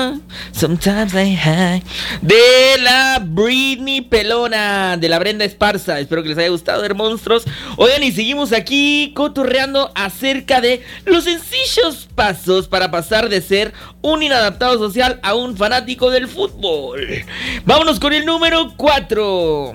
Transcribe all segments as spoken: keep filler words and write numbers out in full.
love, sometimes I hide. De la Britney Pelona, de la Brenda Esparza. Espero que les haya gustado, ver monstruos. Oigan, y seguimos aquí cotorreando acerca de los sencillos pasos para pasar de ser un inadaptado social a un fanático del fútbol. Vámonos con el número cuatro.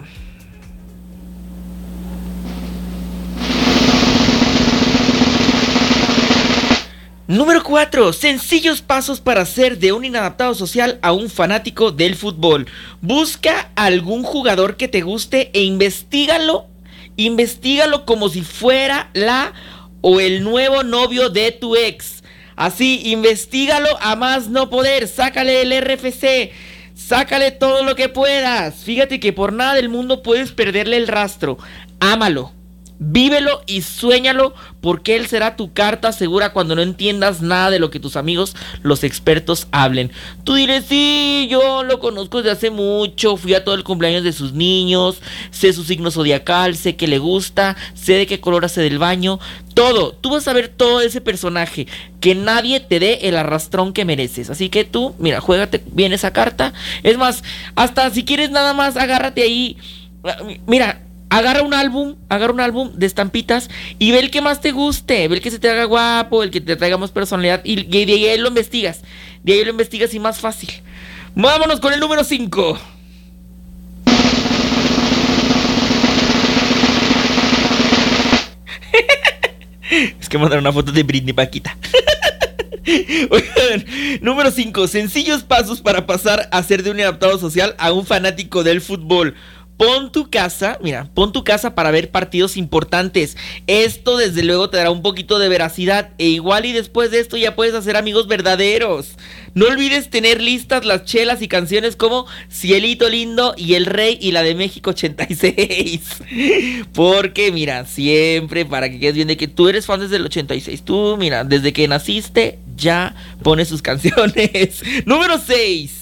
Número cuatro. Sencillos pasos para ser de un inadaptado social a un fanático del fútbol. Busca algún jugador que te guste e investígalo. Investígalo como si fuera la o el nuevo novio de tu ex. Así, investígalo a más no poder. Sácale el R F C. Sácale todo lo que puedas. Fíjate que por nada del mundo puedes perderle el rastro. Ámalo. Vívelo y suéñalo, porque él será tu carta segura cuando no entiendas nada de lo que tus amigos, los expertos, hablen. Tú dirás, sí, yo lo conozco desde hace mucho, fui a todo el cumpleaños de sus niños, sé su signo zodiacal, sé que le gusta, sé de qué color hace del baño, todo. Tú vas a ver todo ese personaje, que nadie te dé el arrastrón que mereces. Así que tú, mira, juégate bien esa carta. Es más, hasta si quieres nada más, agárrate ahí. Mira, agarra un álbum, agarra un álbum de estampitas y ve el que más te guste, ve el que se te haga guapo, el que te traiga más personalidad, y de ahí lo investigas, de ahí lo investigas y más fácil. Vámonos con el número cinco. Es que mandaron una foto de Britney Paquita. Oigan, número cinco. Sencillos pasos para pasar a ser de un inadaptado social a un fanático del fútbol. Pon tu casa, mira, pon tu casa para ver partidos importantes. Esto desde luego te dará un poquito de veracidad. E igual y después de esto ya puedes hacer amigos verdaderos. No olvides tener listas las chelas y canciones como Cielito Lindo y El Rey y la de México ochenta y seis. Porque mira, siempre para que quedes bien de que tú eres fan desde el ochenta y seis. Tú, mira, desde que naciste ya pones sus canciones. Número seis.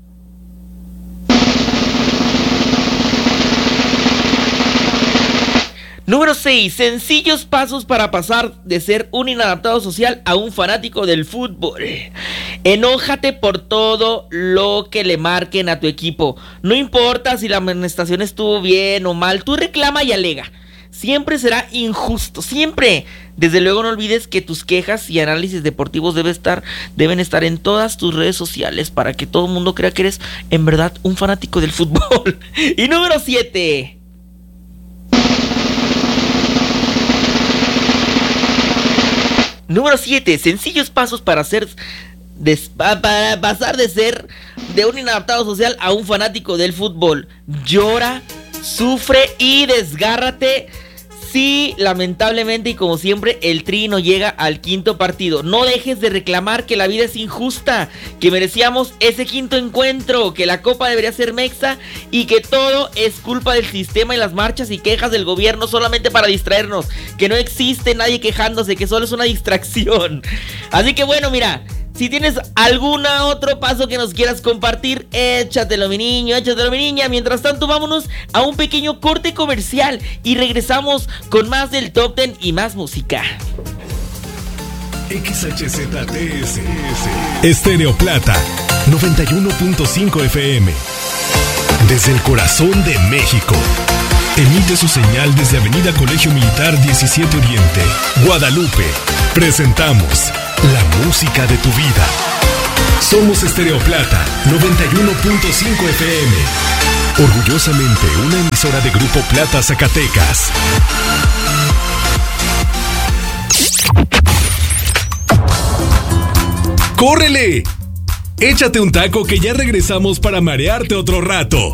Número seis. Sencillos pasos para pasar de ser un inadaptado social a un fanático del fútbol. Enójate por todo lo que le marquen a tu equipo. No importa si la amonestación estuvo bien o mal, tú reclama y alega. Siempre será injusto, siempre. Desde luego no olvides que tus quejas y análisis deportivos deben estar, deben estar en todas tus redes sociales para que todo el mundo crea que eres en verdad un fanático del fútbol. Y número siete. Número siete. Sencillos pasos para hacer des, para pasar de ser de un inadaptado social a un fanático del fútbol. Llora, sufre y desgárrate si lamentablemente y como siempre el Tri no llega al quinto partido. No dejes de reclamar que la vida es injusta, que merecíamos ese quinto encuentro, que la copa debería ser mexa y que todo es culpa del sistema y las marchas y quejas del gobierno solamente para distraernos, que no existe nadie quejándose, que solo es una distracción. Así que bueno, mira, si tienes algún otro paso que nos quieras compartir, échatelo mi niño, échatelo mi niña. Mientras tanto, vámonos a un pequeño corte comercial y regresamos con más del Top Ten y más música. X H Z T S Estéreo Plata noventa y uno punto cinco F M. Desde el corazón de México. Emite su señal desde Avenida Colegio Militar diecisiete Oriente, Guadalupe. Presentamos la música de tu vida. Somos Estéreo Plata noventa y uno punto cinco F M. Orgullosamente una emisora de Grupo Plata Zacatecas. ¡Córrele! Échate un taco que ya regresamos para marearte otro rato.